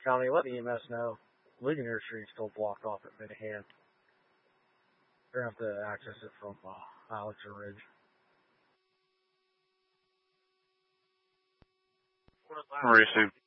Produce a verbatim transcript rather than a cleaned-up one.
County, let the E M S know. Ligonier Street's still blocked off at Midhand. They're going to have to access it from uh, Alex or Ridge. Racing.